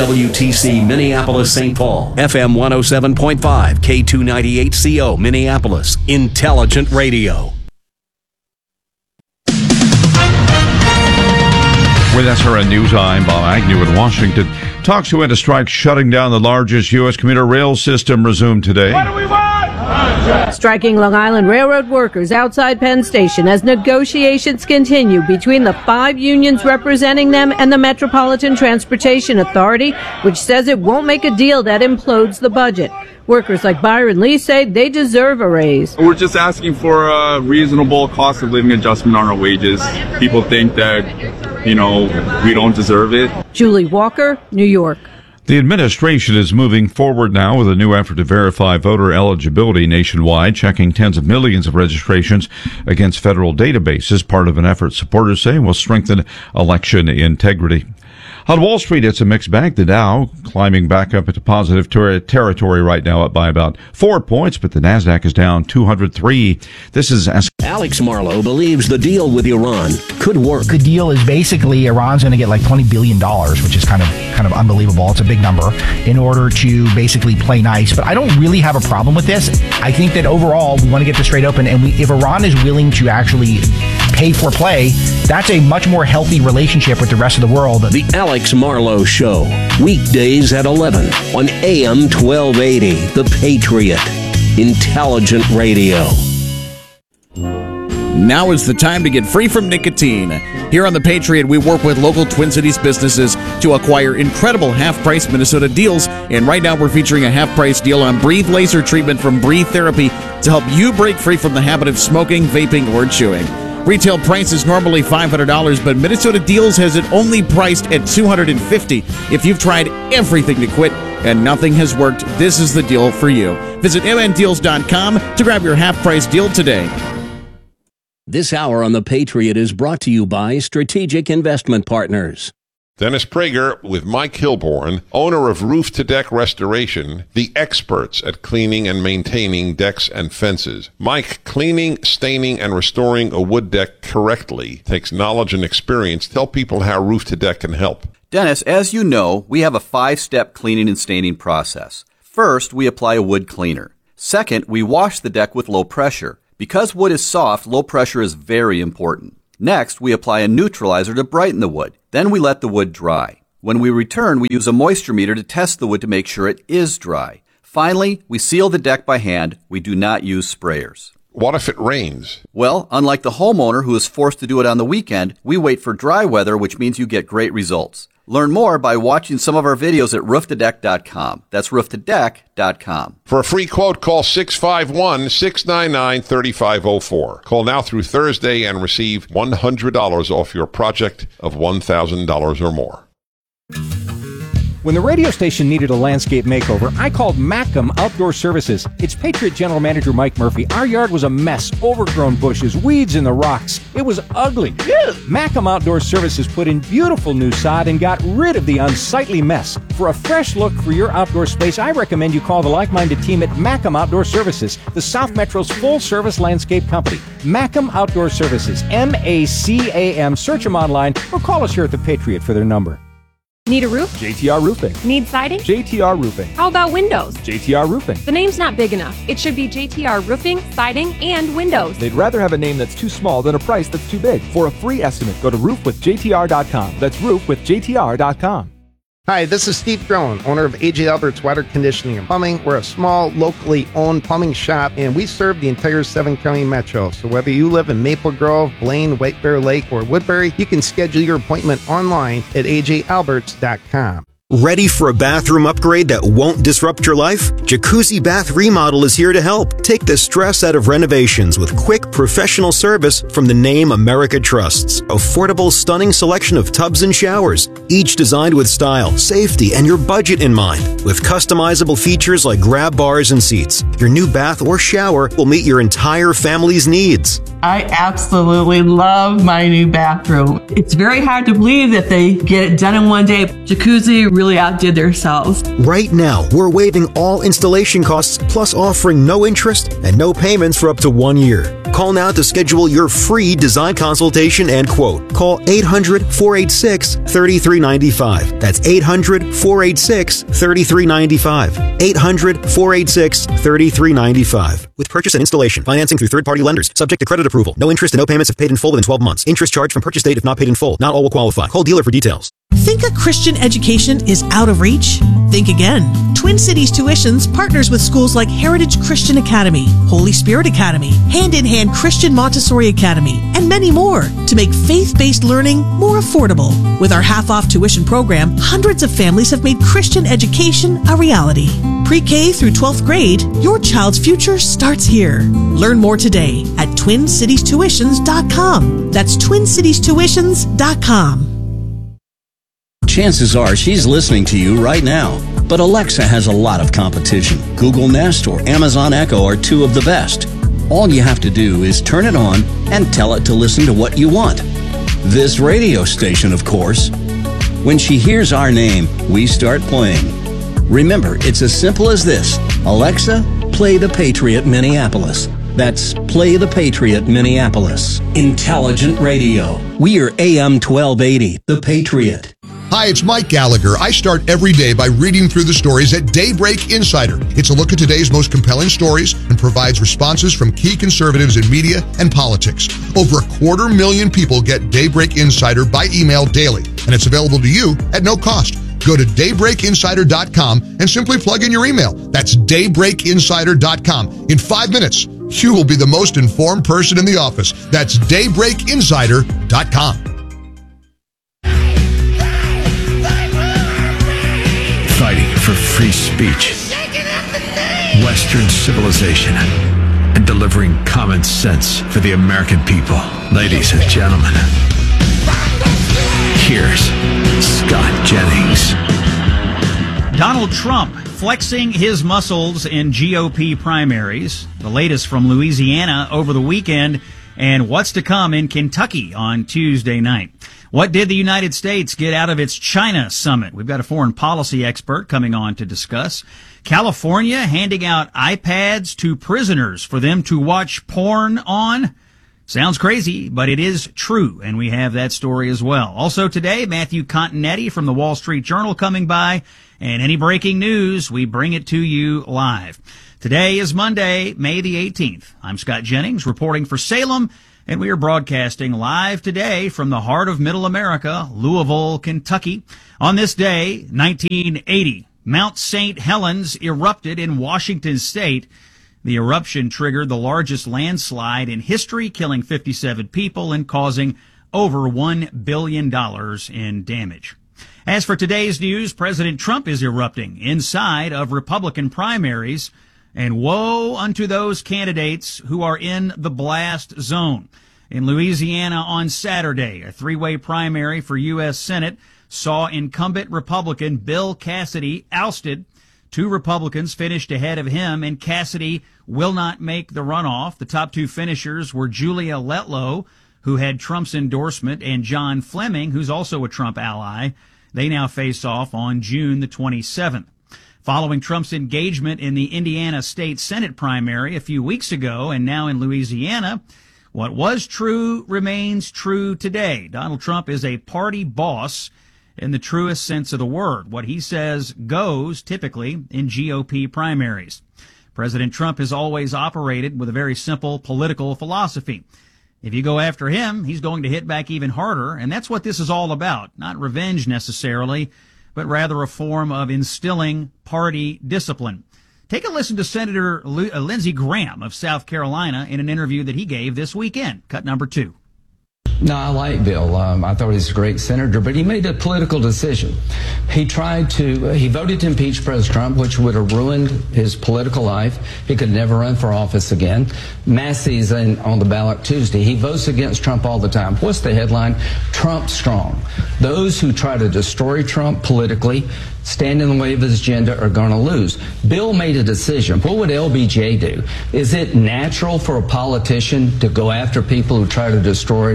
[SPEAKER 20] WWTC Minneapolis, St. Paul. FM 107.5, K298CO, Minneapolis. Intelligent Radio.
[SPEAKER 21] With SRN News, I'm Bob Agnew in Washington. Talks to end a strike shutting down the largest U.S. commuter rail system resumed today.
[SPEAKER 28] What do we want? Striking Long Island Railroad workers outside Penn Station as negotiations continue between the 5 unions representing them and the Metropolitan Transportation Authority, which says it won't make a deal that implodes the budget. Workers like Byron Lee say they deserve a raise.
[SPEAKER 29] We're just asking for a reasonable cost of living adjustment on our wages. People think that, we don't deserve it.
[SPEAKER 28] Julie Walker, New York.
[SPEAKER 21] The administration is moving forward now with a new effort to verify voter eligibility nationwide, checking tens of millions of registrations against federal databases, part of an effort supporters say will strengthen election integrity. On Wall Street, it's a mixed bag. The Dow climbing back up into positive territory right now, up by about 4 points, but the Nasdaq is down 203. This is
[SPEAKER 30] Alex Marlowe believes the deal with Iran could work.
[SPEAKER 1] The deal is basically Iran's going to get like $20 billion, which is kind of unbelievable. It's a big number in order to basically play nice. But I don't really have a problem with this. I think that overall we want to get this straight open, and if Iran is willing to actually pay for play, that's a much more healthy relationship with the rest of the world.
[SPEAKER 30] The Alex Marlowe Show, weekdays at 11 on AM 1280, The Patriot, Intelligent Radio.
[SPEAKER 31] Now is the time to get free from nicotine. Here on The Patriot, we work with local Twin Cities businesses to acquire incredible half-price Minnesota deals, and right now we're featuring a half-price deal on Breathe Laser treatment from Breathe Therapy to help you break free from the habit of smoking, vaping, or chewing. Retail price is normally $500, but Minnesota Deals has it only priced at $250. If you've tried everything to quit and nothing has worked, this is the deal for you. Visit mndeals.com to grab your half-price deal today.
[SPEAKER 20] This hour on The Patriot is brought to you by Strategic Investment Partners.
[SPEAKER 3] Dennis Prager with Mike Hilborn, owner of Roof to Deck Restoration, the experts at cleaning and maintaining decks and fences. Mike, cleaning, staining, and restoring a wood deck correctly takes knowledge and experience. Tell people how Roof to Deck can help.
[SPEAKER 4] Dennis, as you know, we have a 5-step cleaning and staining process. First, we apply a wood cleaner. Second, we wash the deck with low pressure. Because wood is soft, low pressure is very important. Next, we apply a neutralizer to brighten the wood. Then we let the wood dry. When we return, we use a moisture meter to test the wood to make sure it is dry. Finally, we seal the deck by hand. We do not use sprayers.
[SPEAKER 3] What if it rains?
[SPEAKER 4] Well, unlike the homeowner who is forced to do it on the weekend, we wait for dry weather, which means you get great results. Learn more by watching some of our videos at rooftodeck.com. That's rooftodeck.com.
[SPEAKER 3] For a free quote, call 651-699-3504. Call now through Thursday and receive $100 off your project of $1,000 or more.
[SPEAKER 5] When the radio station needed a landscape makeover, I called Macam Outdoor Services. It's Patriot General Manager Mike Murphy. Our yard was a mess, overgrown bushes, weeds in the rocks. It was ugly. Macam Outdoor Services put in beautiful new sod and got rid of the unsightly mess. For a fresh look for your outdoor space, I recommend you call the like-minded team at Macam Outdoor Services, the South Metro's full-service landscape company. Macam Outdoor Services, M-A-C-A-M. Search them online or call us here at the Patriot for their number.
[SPEAKER 6] Need a roof?
[SPEAKER 5] JTR Roofing.
[SPEAKER 6] Need siding?
[SPEAKER 5] JTR Roofing.
[SPEAKER 6] How about windows?
[SPEAKER 5] JTR Roofing.
[SPEAKER 6] The name's not big enough. It should be JTR Roofing, Siding, and Windows.
[SPEAKER 14] They'd rather have a name that's too small than a price that's too big. For a free estimate, go to roofwithjtr.com. That's roofwithjtr.com.
[SPEAKER 7] Hi, this is Steve Drone, owner of AJ Alberts Water Conditioning and Plumbing. We're a small, locally owned plumbing shop, and we serve the entire 7-county metro. So whether you live in Maple Grove, Blaine, White Bear Lake, or Woodbury, you can schedule your appointment online at ajalberts.com.
[SPEAKER 8] Ready for a bathroom upgrade that won't disrupt your life? Jacuzzi Bath Remodel is here to help. Take the stress out of renovations with quick, professional service from the name America trusts. Affordable, stunning selection of tubs and showers, each designed with style, safety, and your budget in mind. With customizable features like grab bars and seats, your new bath or shower will meet your entire family's needs.
[SPEAKER 22] I absolutely love my new bathroom. It's very hard to believe that they get it done in one day. Jacuzzi really outdid themselves.
[SPEAKER 8] Right now, we're waiving all installation costs plus offering no interest and no payments for up to 1 year. Call now to schedule your free design consultation and quote. Call 800-486-3395. That's 800-486-3395. 800-486-3395. With purchase and installation, financing through third-party lenders, subject to credit approval. No interest and no payments if paid in full within 12 months. Interest charged from purchase date if not paid in full. Not all will qualify. Call dealer for details.
[SPEAKER 23] Think a Christian education is out of reach? Think again. Twin Cities Tuitions partners with schools like Heritage Christian Academy, Holy Spirit Academy, Hand in Hand Christian Montessori Academy, and many more to make faith-based learning more affordable. With our half-off tuition program, hundreds of families have made Christian education a reality. Pre-K through 12th grade, your child's future starts here. Learn more today at TwinCitiesTuitions.com. That's TwinCitiesTuitions.com.
[SPEAKER 20] Chances are she's listening to you right now. But Alexa has a lot of competition. Google Nest or Amazon Echo are two of the best. All you have to do is turn it on and tell it to listen to what you want. This radio station, of course. When she hears our name, we start playing. Remember, it's as simple as this. Alexa, play The Patriot Minneapolis. That's Play The Patriot Minneapolis. Intelligent radio. We are AM 1280, The Patriot.
[SPEAKER 24] Hi, it's Mike Gallagher. I start every day by reading through the stories at Daybreak Insider. It's a look at today's most compelling stories and provides responses from key conservatives in media and politics. Over 250,000 people get Daybreak Insider by email daily, and it's available to you at no cost. Go to daybreakinsider.com and simply plug in your email. That's daybreakinsider.com. In 5 minutes, you will be the most informed person in the office. That's daybreakinsider.com.
[SPEAKER 25] Fighting for free speech, Western civilization,
[SPEAKER 2] and delivering common sense for the American people. Ladies and gentlemen, here's Scott Jennings.
[SPEAKER 9] Donald Trump flexing his muscles in GOP primaries. The latest from Louisiana over the weekend, and what's to come in Kentucky on Tuesday night. What did the United States get out of its China summit? We've got a foreign policy expert coming on to discuss. California handing out iPads to prisoners for them to watch porn on. Sounds crazy, but it is true, and we have that story as well. Also today, Matthew Continetti from the Wall Street Journal coming by, and any breaking news, we bring it to you live. Today is Monday, May the 18th. I'm Scott Jennings, reporting for Salem, and we are broadcasting live today from the heart of Middle America, Louisville, Kentucky. On this day, 1980, Mount St. Helens erupted in Washington State. The eruption triggered the largest landslide in history, killing 57 people and causing over $1 billion in damage. As for today's news, President Trump is erupting inside of Republican primaries, and woe unto those candidates who are in the blast zone. In Louisiana on Saturday, a three-way primary for U.S. Senate saw incumbent Republican Bill Cassidy ousted. Two Republicans finished ahead of him, and Cassidy will not make the runoff. The top two finishers were Julia Letlow, who had Trump's endorsement, and John Fleming, who's also a Trump ally. They now face off on June the 27th. Following Trump's engagement in the Indiana State Senate primary a few weeks ago, and now in Louisiana, what was true remains true today. Donald Trump is a party boss in the truest sense of the word. What he says goes, typically, in GOP primaries. President Trump has always operated with a very simple political philosophy. If you go after him, he's going to hit back even harder, and that's what this is all about. Not revenge necessarily, but rather a form of instilling party discipline. Take a listen to Senator Lindsey Graham of South Carolina in an interview that he gave this weekend. Cut number 2.
[SPEAKER 10] No, I like Bill. I thought he's a great senator, but he made a political decision. He voted to impeach President Trump, which would have ruined his political life. He could never run for office again. Massey's on the ballot Tuesday. He votes against Trump all the time. What's the headline? Trump strong. Those who try to destroy Trump politically, stand in the way of his agenda, are going to lose. Bill made a decision. What would LBJ do? Is it natural for a politician to go after people who try to destroy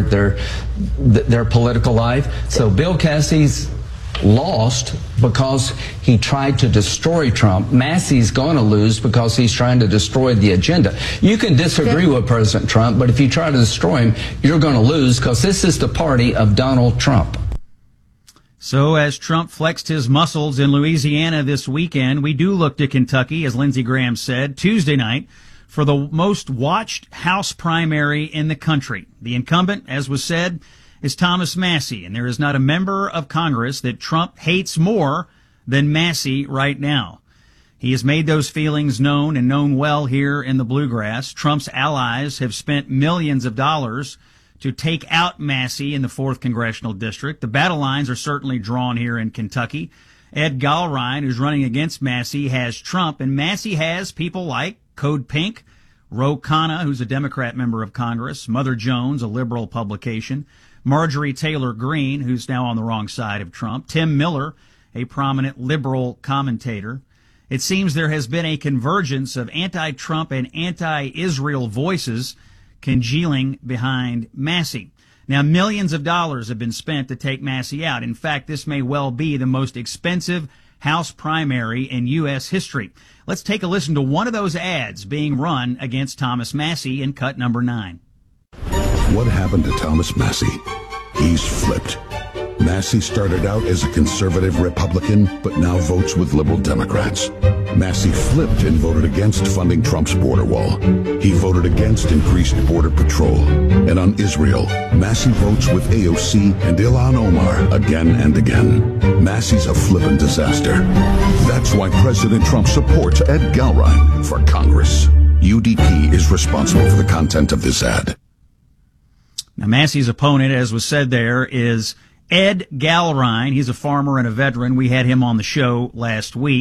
[SPEAKER 10] their political life? So Bill Cassidy's lost because he tried to destroy Trump. Massey's going to lose because he's trying to destroy the agenda. You can disagree with President Trump, but if you try to destroy him, you're going to lose because this is the party of Donald Trump.
[SPEAKER 9] So as Trump flexed his muscles in Louisiana this weekend, we do look to Kentucky, as Lindsey Graham said, Tuesday night, for the most watched House primary in the country. The incumbent, as was said, is Thomas Massie, and there is not a member of Congress that Trump hates more than Massie right now. He has made those feelings known and known well here in the Bluegrass. Trump's allies have spent millions of dollars to take out Massie in the 4th Congressional District. The battle lines are certainly drawn here in Kentucky. Ed Gallrein, who's running against Massie, has Trump, and Massie has people like Code Pink, Ro Khanna, who's a Democrat member of Congress, Mother Jones, a liberal publication, Marjorie Taylor Greene, who's now on the wrong side of Trump, Tim Miller, a prominent liberal commentator. It seems there has been a convergence of anti-Trump and anti-Israel voices congealing behind Massie. Now, millions of dollars have been spent to take Massie out. In fact, this may well be the most expensive House primary in U.S. history. Let's take a listen to one of those ads being run against Thomas Massie in cut number 9.
[SPEAKER 11] What happened to Thomas Massie? He's flipped. Massie started out as a conservative Republican, but now votes with liberal Democrats. Massie flipped and voted against funding Trump's border wall. He voted against increased border patrol. And on Israel, Massie votes with AOC and Ilhan Omar again and again. Massie's a flippin' disaster. That's why President Trump supports Ed Gallrein for Congress. UDP is responsible for the content of this ad.
[SPEAKER 9] Now, Massie's opponent, as was said there, is Ed Gallrein. He's a farmer and a veteran. We had him on the show last week.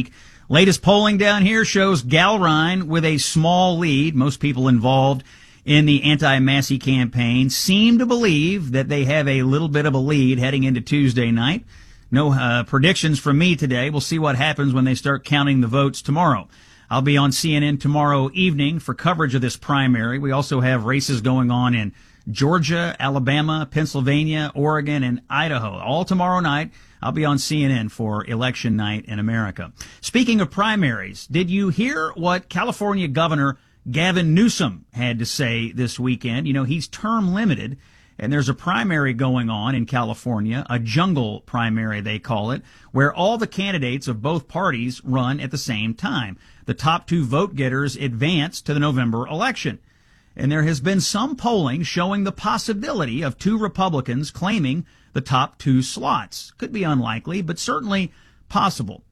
[SPEAKER 9] Latest polling down here shows Gallrein with a small lead. Most people involved in the anti-Massey campaign seem to believe that they have a little bit of a lead heading into Tuesday night. No predictions from me today. We'll see what happens when they start counting the votes tomorrow. I'll be on CNN tomorrow evening for coverage of this primary. We also have races going on in Georgia, Alabama, Pennsylvania, Oregon, and Idaho. All tomorrow night, I'll be on CNN for election night in America. Speaking of primaries, did you hear what California Governor Gavin Newsom had to say this weekend? You know, he's term limited, and there's a primary going on in California, a jungle primary they call it, where all the candidates of both parties run at the same time. The top two vote getters advance to the November election. And there has been some polling showing the possibility of two Republicans claiming the top two slots. Could be unlikely, but certainly possible.